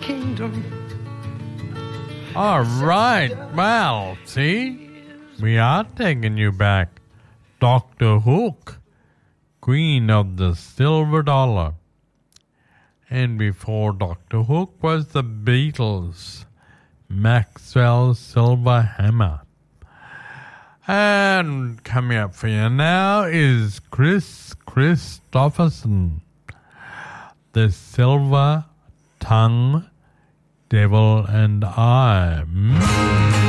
kingdom. All right. Well, see? We are taking you back. Dr. Hook, Queen of the Silver Dollar. And before Dr. Hook was the Beatles, Maxwell's Silver Hammer. And coming up for you now is Chris Christopherson, The Silver Tongue, Devil and I.